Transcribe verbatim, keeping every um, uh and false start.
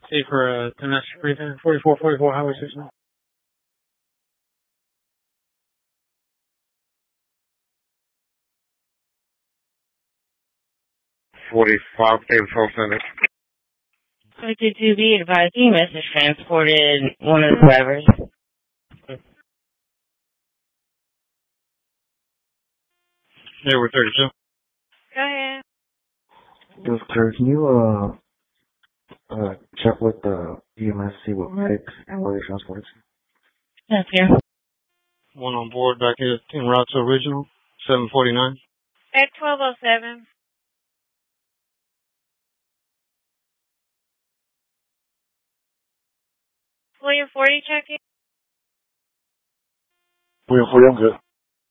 See for a domestic briefing, forty-four forty-four Highway sixty. forty-five Control Center. fifty-two B advised E M S has transported one of the drivers. Yeah, we're thirty-two. Go ahead. Yes, sir. Can you, uh, uh, check with the E M S, see what medics and where they transported to? That's here. One on board back here, en route to original, seven forty-nine. At twelve oh seven. William forty check-in. William forty, I'm good.